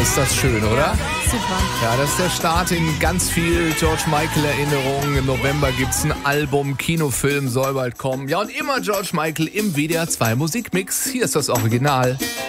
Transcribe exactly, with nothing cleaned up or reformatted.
ist das schön, oder? Super. Ja, das ist der Start in ganz viel George Michael-Erinnerungen. Im November gibt's ein Album, Kinofilm soll bald kommen. Ja, und immer George Michael im W D R zwei Musikmix. Hier ist das Original.